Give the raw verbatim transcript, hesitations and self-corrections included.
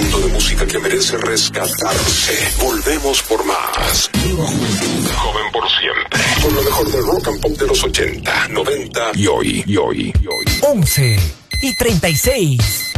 mundo de música que merece rescatarse. Volvemos por más. Joven por siempre. Con lo mejor del rock and pop de los ochenta, noventa y hoy, y hoy, y hoy. once y treinta y seis.